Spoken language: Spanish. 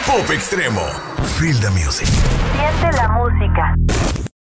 Pop Extremo. Feel the music. Siente la música.